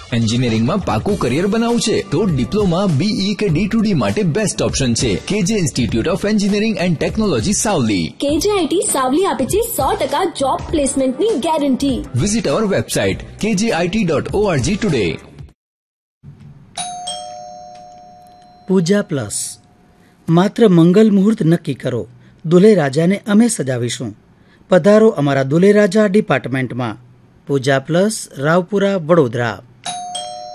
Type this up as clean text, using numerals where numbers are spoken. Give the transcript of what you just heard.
એન્જિનિયરિંગમાં પાકું કરિયર બનાવવું છે તો ડિપ્લોમા, BE કે D2D માટે બેસ્ટ ઓપ્શન છે KJ institute of engineering and technology Savli. KJIT Savli આપે છે 100% જોબ પ્લેસમેન્ટની ગેરંટી. વિઝિટ અવર વેબસાઇટ kjit.org ટુડે. પૂજા પ્લસ. માત્ર મંગલ મુહૂર્ત નક્કી કરો, દુલ્હે રાજાને અમે સજાવીશું. પધારો અમારા દુલ્હે રાજા ડિપાર્ટમેન્ટમાં. પૂજા પ્લસ, રાવપુરા, વડોદરા.